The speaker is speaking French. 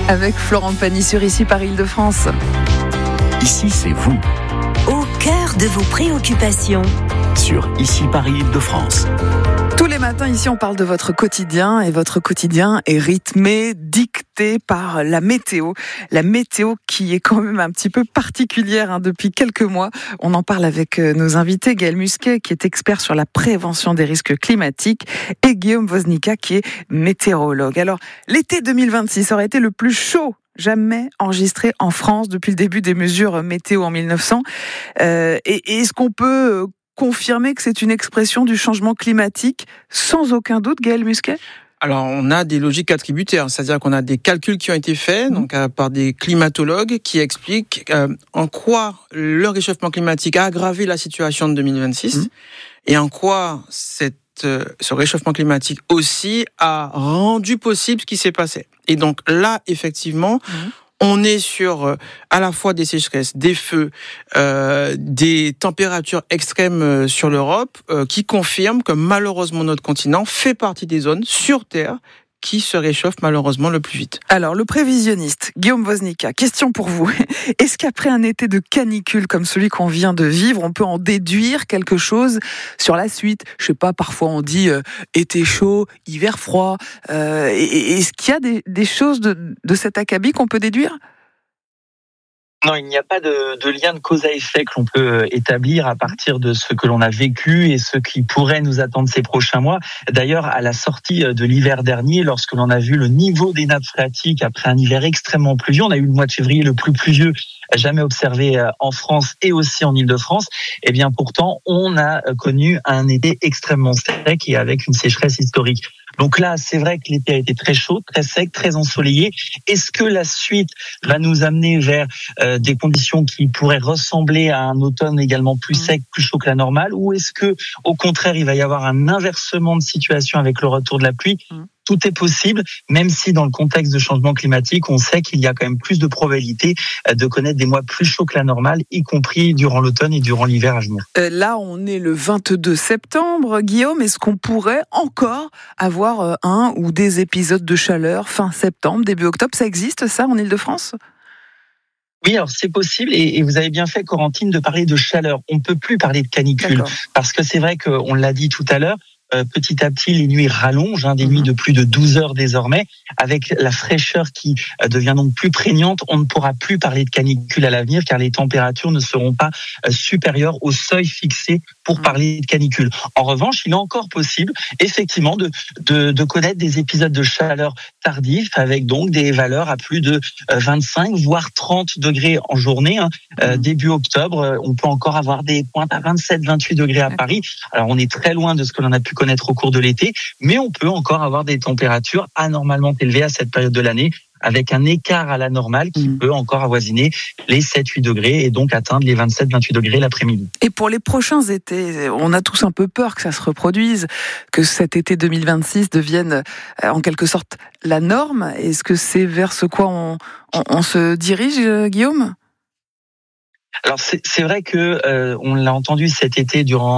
Avec Florent Pagny sur Ici par Île-de-France. Ici, c'est vous. Au cœur de vos préoccupations. Sur Ici Paris Île-de-France. Tous les matins, ici, on parle de votre quotidien et votre quotidien est rythmé, dicté par la météo. La météo qui est quand même un petit peu particulière depuis quelques mois. On en parle avec nos invités, Gaël Musquet, qui est expert sur la prévention des risques climatiques, et Guillaume Woznicka, qui est météorologue. Alors, l'été 2026 aurait été le plus chaud jamais enregistré en France depuis le début des mesures météo en 1900. Et est-ce qu'on peut confirmer que c'est une expression du changement climatique sans aucun doute, Gaël Musquet ? Alors, on a des logiques attributaires, c'est-à-dire qu'on a des calculs qui ont été faits par des climatologues qui expliquent en quoi le réchauffement climatique a aggravé la situation de 2026 et en quoi ce réchauffement climatique aussi a rendu possible ce qui s'est passé. Et donc là, effectivement, on est sur à la fois des sécheresses, des feux, des températures extrêmes sur l'Europe, qui confirment que malheureusement notre continent fait partie des zones sur Terre qui se réchauffent malheureusement le plus vite. Alors, le prévisionniste, Guillaume Woznicka, question pour vous. Est-ce qu'après un été de canicule comme celui qu'on vient de vivre, on peut en déduire quelque chose sur la suite ? Je sais pas, parfois on dit été chaud, hiver froid. Est-ce qu'il y a des choses de cet acabit qu'on peut déduire ? Non, il n'y a pas de lien de cause à effet que l'on peut établir à partir de ce que l'on a vécu et ce qui pourrait nous attendre ces prochains mois. D'ailleurs, à la sortie de l'hiver dernier, lorsque l'on a vu le niveau des nappes phréatiques après un hiver extrêmement pluvieux, on a eu le mois de février le plus pluvieux jamais observé en France et aussi en Île-de-France. Et bien pourtant, on a connu un été extrêmement sec et avec une sécheresse historique. Donc là, c'est vrai que l'été a été très chaud, très sec, très ensoleillé. Est-ce que la suite va nous amener vers des conditions qui pourraient ressembler à un automne également plus sec, plus chaud que la normale, ou est-ce que, au contraire, il va y avoir un inversement de situation avec le retour de la pluie ? Tout est possible, même si dans le contexte de changement climatique, on sait qu'il y a quand même plus de probabilité de connaître des mois plus chauds que la normale, y compris durant l'automne et durant l'hiver à venir. Là, on est le 22 septembre. Guillaume, est-ce qu'on pourrait encore avoir un ou des épisodes de chaleur fin septembre, début octobre ? Ça existe, ça, en Île-de-France ? Oui, alors c'est possible et vous avez bien fait, Corentine, de parler de chaleur. On ne peut plus parler de canicule parce que c'est vrai qu'on l'a dit tout à l'heure, petit à petit, les nuits rallongent, des nuits de plus de 12 heures désormais. Avec la fraîcheur qui devient donc plus prégnante, on ne pourra plus parler de canicule à l'avenir car les températures ne seront pas supérieures au seuil fixé pour parler de canicule. En revanche, il est encore possible, effectivement, de connaître des épisodes de chaleur tardifs avec donc des valeurs à plus de 25, voire 30 degrés en journée. Début octobre, on peut encore avoir des pointes à 27, 28 degrés à Paris. Alors, on est très loin de ce que l'on a pu connaître au cours de l'été, mais on peut encore avoir des températures anormalement élevées à cette période de l'année, avec un écart à la normale qui peut encore avoisiner les 7-8 degrés et donc atteindre les 27-28 degrés l'après-midi. Et pour les prochains étés, on a tous un peu peur que ça se reproduise, que cet été 2026 devienne en quelque sorte la norme. Est-ce que c'est vers ce quoi on se dirige, Guillaume ? Alors c'est vrai que on l'a entendu cet été durant